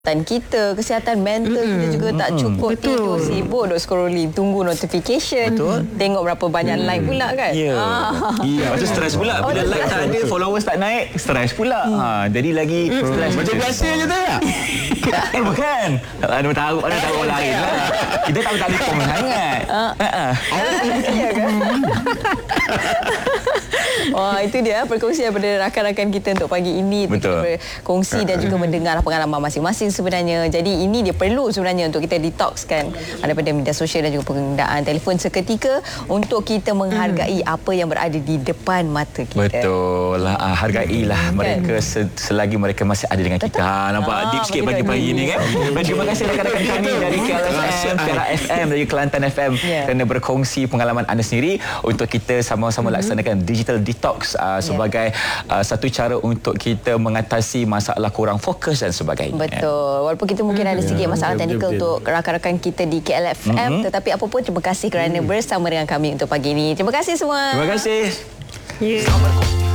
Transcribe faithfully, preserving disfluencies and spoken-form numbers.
Kesihatan kita, kesihatan mental mm-hmm. kita juga tak cukup. Betul. Tidur sibuk duk scrolling, tunggu notification. Betul. Tengok berapa banyak mm. like pula kan. Ya. Ah. Ya, lepas tu stres pula. Bila oh, like tak ada, followers tak naik, stres pula. Mm. Ha, jadi lagi mm. stres. Macam biasa je tak? Eh bukan. Anda tahu, anda tahu orang lain lah. Kita tak tak lupa sangat. Ha. Ya kan? Wah, itu dia perkongsian daripada rakan-rakan kita untuk pagi ini. Betul. Kita berkongsi dan juga mendengar pengalaman masing-masing sebenarnya. Jadi ini dia perlu sebenarnya untuk kita detoxkan daripada media sosial dan juga penggunaan telefon seketika untuk kita menghargai hmm. apa yang berada di depan mata kita. Betul lah. Hargailah hmm. mereka selagi mereka masih ada dengan kita. Ha, nampak ah, deep sikit pagi-pagi ini kan. Dan terima kasih rakan-rakan kami dari K L F M, Perak F M, dari Kelantan F M yeah. kerana berkongsi pengalaman anda sendiri untuk kita sama-sama hmm. laksanakan digital detox uh, sebagai yeah. uh, satu cara untuk kita mengatasi masalah kurang fokus dan sebagainya. Betul. Walaupun kita mungkin ada sedikit masalah teknikal untuk rakan-rakan kita di K L F M, mm-hmm. tetapi apa pun terima kasih kerana mm. bersama dengan kami untuk pagi ini. Terima kasih semua. Terima kasih. Yeah.